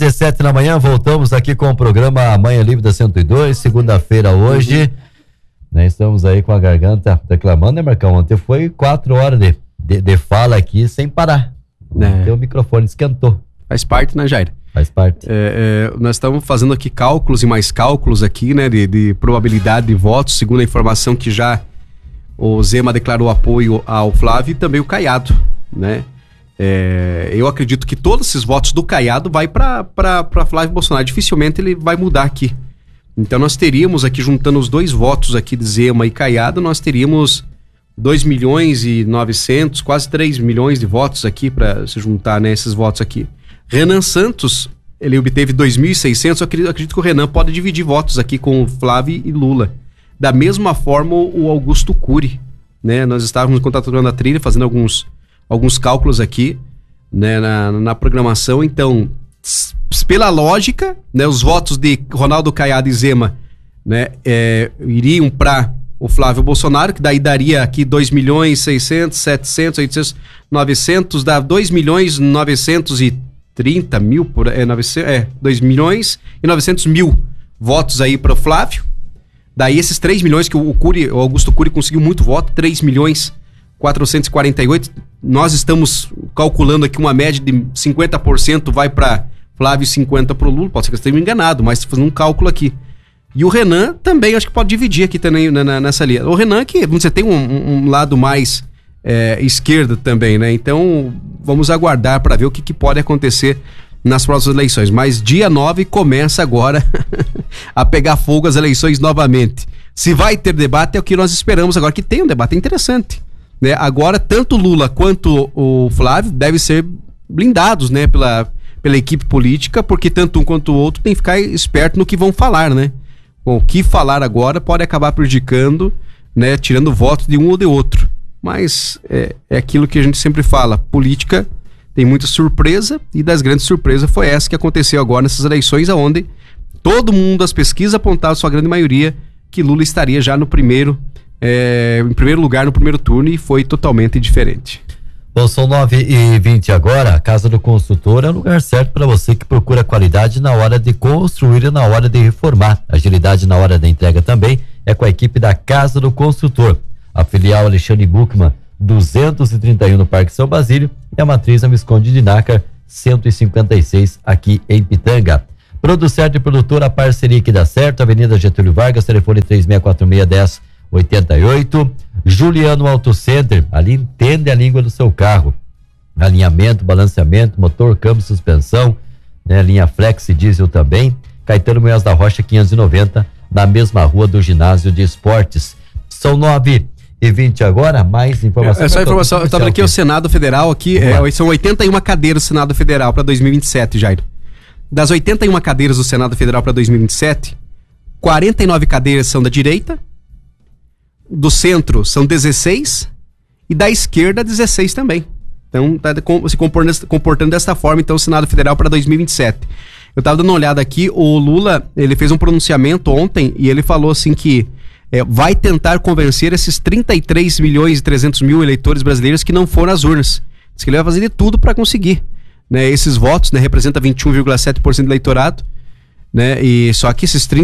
6h17 da manhã, voltamos aqui com o programa Manhã Livre da 102, segunda-feira hoje, né, estamos aí com a garganta reclamando, né, Marcão? Ontem foi 4 horas de fala aqui sem parar, né? O microfone esquentou. Faz parte, né, Jair? Faz parte. Nós estamos fazendo aqui cálculos e mais cálculos aqui, né, de probabilidade de votos, segundo a informação que já o Zema declarou apoio ao Flávio e também o Caiado, né? Eu acredito que todos esses votos do Caiado vai para Flávio Bolsonaro. Dificilmente ele vai mudar aqui. Então nós teríamos aqui, juntando os dois votos aqui de Zema e Caiado, nós teríamos 2.900.000, quase 3 milhões de votos aqui para se juntar, né, esses votos aqui. Renan Santos, ele obteve 2.600. Eu acredito que o Renan pode dividir votos aqui com o Flávio e Lula. Da mesma forma o Augusto Cury, né? Nós estávamos contatando a trilha, fazendo alguns cálculos aqui, né, na programação. Então, pela lógica, né, os votos de Ronaldo Caiado e Zema, né, iriam para o Flávio Bolsonaro, que daí daria aqui 2.600.000, 700, 800, 900, dá 2.930.000, 2.900.000 votos aí para o Flávio. Daí esses 3 milhões que o Augusto Cury conseguiu muito voto, 3.448.000, nós estamos calculando aqui uma média de 50% vai para Flávio e 50% para o Lula. Pode ser que eu esteja enganado, mas fazendo um cálculo aqui. E o Renan também, acho que pode dividir aqui também nessa linha. O Renan, que você tem um lado mais esquerdo também, né? Então vamos aguardar para ver o que pode acontecer nas próximas eleições. Mas dia 9 começa agora a pegar fogo as eleições novamente. Se vai ter debate é o que nós esperamos agora, que tem um debate interessante, né? Agora, tanto Lula quanto o Flávio devem ser blindados, né, pela equipe política, porque tanto um quanto o outro tem que ficar esperto no que vão falar, né? Bom, o que falar agora pode acabar prejudicando, né, tirando votos de um ou de outro. Mas é aquilo que a gente sempre fala, política tem muita surpresa, e das grandes surpresas foi essa que aconteceu agora nessas eleições, onde todo mundo, as pesquisas apontavam, sua grande maioria, que Lula estaria já em primeiro lugar no primeiro turno, e foi totalmente diferente. Bom, são 9h20 agora. A Casa do Construtor é o lugar certo para você que procura qualidade na hora de construir e na hora de reformar. Agilidade na hora da entrega também é com a equipe da Casa do Construtor. A filial Alexandre Buchmann 231 no Parque São Basílio e a matriz na Visconde de Nácar 156 aqui em Pitanga. Producerto e produtora, a parceria que dá certo, Avenida Getúlio Vargas, telefone 3646-1088. Juliano Auto Center, ali entende a língua do seu carro. Alinhamento, balanceamento, motor, câmbio, suspensão, né, linha Flex e diesel também. Caetano Munhoz da Rocha 590, na mesma rua do Ginásio de Esportes. São 9h20 agora, mais informações. Só informação, eu estava aqui o Senado Federal, aqui, são 81 cadeiras do Senado Federal para 2027, Jair. Das 81 cadeiras do Senado Federal para 2027, 49 cadeiras são da direita, do centro são 16 e da esquerda 16 também. Então está se comportando dessa forma, então, o Senado Federal para 2027. Eu estava dando uma olhada aqui, o Lula, ele fez um pronunciamento ontem e ele falou assim que vai tentar convencer esses 33.300.000 eleitores brasileiros que não foram às urnas. Diz que ele vai fazer de tudo para conseguir, né, esses votos, né, representa 21,7% do eleitorado, né, e só que esses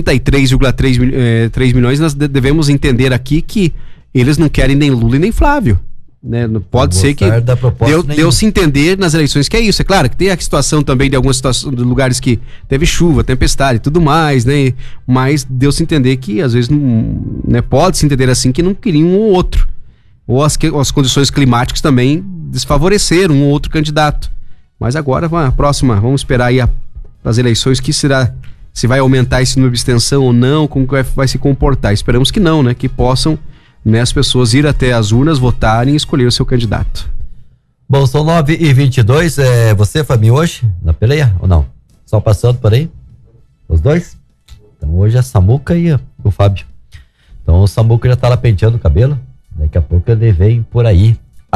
33,3 milhões nós devemos entender aqui que eles não querem nem Lula e nem Flávio, né? Não pode ser que deu-se entender nas eleições que é isso. É claro que tem a situação também de algumas situações, de lugares que teve chuva, tempestade e tudo mais, né? Mas deu-se entender que às vezes não, né, pode-se entender assim que não queriam um ou outro, ou as condições climáticas também desfavoreceram um ou outro candidato. Mas agora, a próxima, vamos esperar aí as eleições, que será, se vai aumentar esse número de abstenção ou não, como que vai se comportar. Esperamos que não, né? Que possam, né, as pessoas ir até as urnas, votarem e escolher o seu candidato. Bom, são 9h22. Você, Fabinho, hoje na peleia ou não? Só passando por aí? Os dois? Então hoje é a Samuca e o Fábio. Então o Samuca já tá lá penteando o cabelo. Daqui a pouco ele vem por aí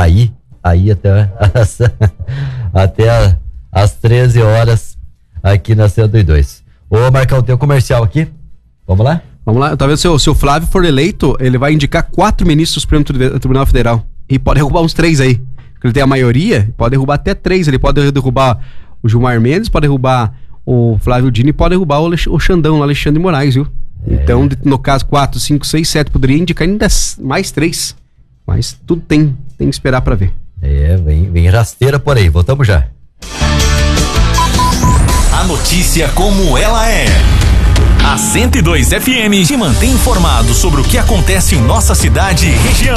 até às 13 horas aqui na 102. Ô, Marcão, tem um comercial aqui. Vamos lá? Vamos lá. Talvez se o Flávio for eleito, ele vai indicar 4 ministros do Supremo Tribunal Federal. E pode derrubar uns 3 aí. Porque ele tem a maioria, pode derrubar até 3. Ele pode derrubar o Gilmar Mendes, pode derrubar o Flávio Dini pode derrubar o Xandão, o Alexandre de Moraes, viu? Então, no caso, 4, 5, 6, 7, poderia indicar ainda mais 3. Mas tudo tem que esperar pra ver. Vem rasteira por aí. Voltamos já. A notícia como ela é. A 102 FM te mantém informado sobre o que acontece em nossa cidade e região.